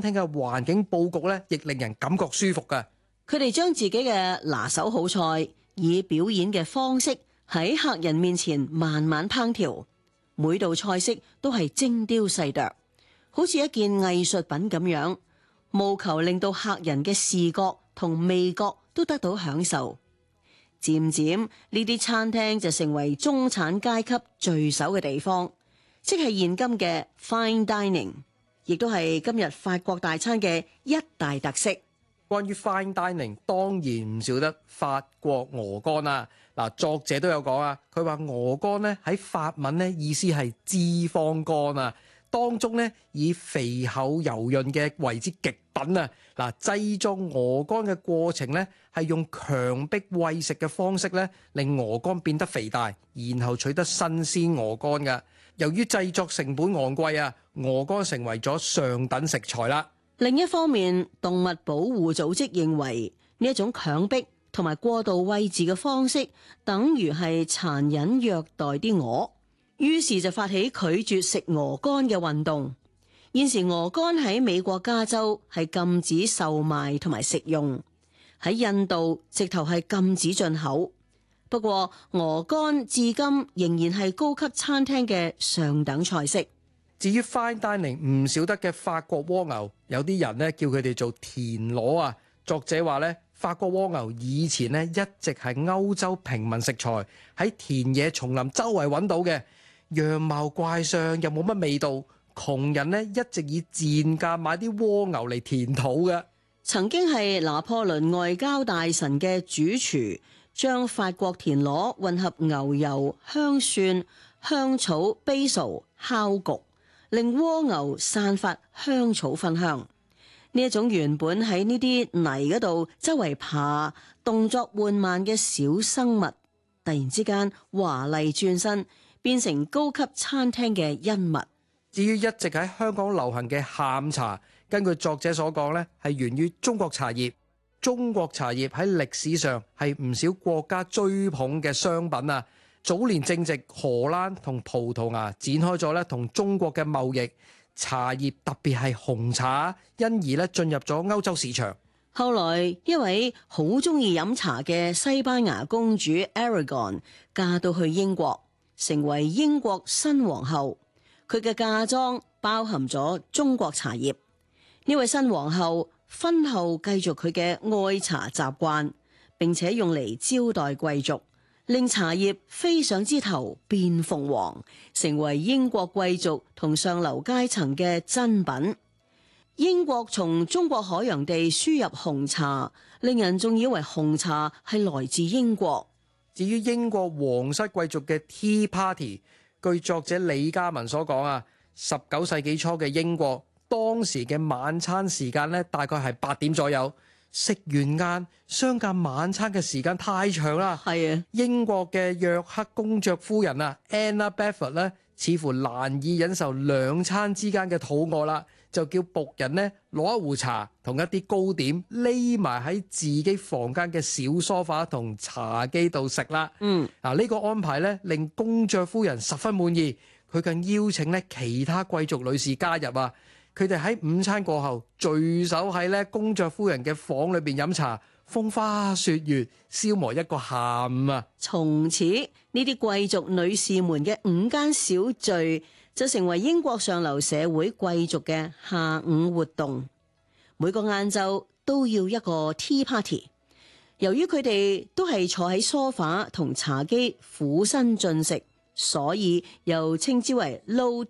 廳嘅環境佈局咧，亦令人感覺舒服㗎。 佢哋將自己嘅拿手好菜以表演嘅方式喺客人面前慢慢烹調，每道菜式都係精雕細琢，好似一件藝術品咁樣，務求令到客人嘅視覺同味覺都得到享受。漸漸呢啲餐廳就成為中產階級聚首嘅地方，即係現今嘅 fine dining， 亦都係今日法國大餐嘅一大特色。 關於 fine dining， 當然唔少得法國鵝肝啦。嗱，作者都有講啊，佢話鵝肝咧喺法文咧意思係脂肪肝啊，當中咧以肥厚油潤嘅為之極品啊。嗱，製作鵝肝嘅過程咧係用強迫餵食嘅方式咧，令鵝肝變得肥大，然後取得新鮮鵝肝嘅。由於製作成本昂貴啊，鵝肝成為咗上等食材啦。 另一方面，動物保護組織認為呢一種強迫同埋過度餵飼嘅方式，等於係殘忍虐待啲鵝，於是就發起拒絕食鵝肝嘅運動。現時鵝肝喺美國加州係禁止售賣同埋食用，喺印度直頭係禁止進口。不過鵝肝至今仍然係高級餐廳嘅上等菜式。 至於 fine dining 唔少得嘅法國蝸牛，有啲人咧叫佢哋做田螺啊。作者話咧，法國蝸牛以前咧一直係歐洲平民食材，喺田野叢林周圍揾到嘅，樣貌怪相又冇乜味道，窮人咧一直以賤價買啲蝸牛嚟填肚嘅。 曾經係拿破崙外交大臣嘅主廚，將法國田螺混合牛油、香蒜、香草、basil 烤焗，令蝸牛散發香草芬香。呢一種原本喺呢啲泥嗰度周圍爬、動作緩慢嘅小生物，突然之間華麗轉身，變成高級餐廳嘅恩物。 至於一直喺香港流行嘅下午茶，根據作者所講咧，係源於中國茶葉。中國茶葉喺歷史上係唔少國家追捧嘅商品啊！早年正值荷蘭同葡萄牙展開咗咧同中國嘅貿易，茶葉特別係紅茶，因而咧進入咗歐洲市場。 後來一位好中意飲茶嘅西班牙公主 Aragon 嫁到去英國，成為英國新皇后。佢嘅嫁妝包含咗中國茶葉。呢位新皇后婚後繼續佢嘅愛茶習慣，並且用嚟招待貴族，令茶葉飛上枝頭變鳳凰，成為英國貴族同上流階層嘅珍品。英國從中國海洋地輸入紅茶，令人仲以為紅茶係來自英國。 至於英國皇室貴族嘅 tea party， 據作者李嘉文所講啊，19世紀初嘅英國，當時嘅晚餐時間咧大概係8點左右。食完晏，相隔晚餐嘅時間太長啦。 係啊，英國嘅約克公爵夫人啊 Anna Bedford 咧，似乎難以忍受兩餐之間嘅肚餓啦，就叫僕人咧攞一壺茶同一啲糕點，匿埋喺自己房間嘅小梳化同茶几度食啦。呢個安排咧令公爵夫人十分滿意，佢更邀請咧其他貴族女士加入啊。佢哋喺午餐過後聚首喺咧公爵夫人嘅房裏邊飲茶，風花雪月，消磨一個下午啊！ 從此呢啲貴族女士們嘅午間小聚就成為英國上流社會貴族嘅下午活動。每個晏晝都要一個 tea party。由於佢哋都係坐喺梳化同茶几俯身進食，所以又稱之為 low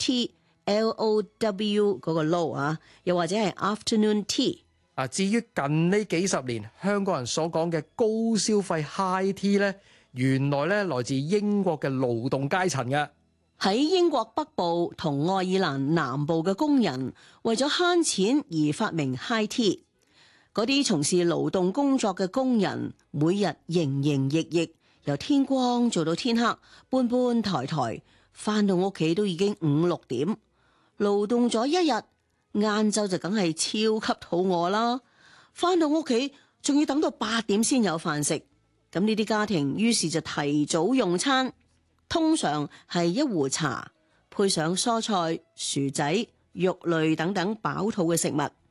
tea。LOW 嗰個 low 啊，又或者係 afternoon tea。 至於近呢幾十年香港人所講嘅高消費 high tea 咧，原來咧來自英國嘅勞動階層嘅。 喺英國北部同愛爾蘭南部嘅工人為咗慳錢而發明 high tea。嗰啲從事勞動工作嘅工人，每日營營役役，由天光做到天黑，搬搬抬抬，返到屋企都已經5、6點。勞動咗一日，晏晝就梗係超級肚餓啦。返到屋企仲要等到8點先有飯食。咁呢啲家庭於是就提早用餐，通常係一壺茶，配上蔬菜、薯仔、肉類等等飽肚嘅食物。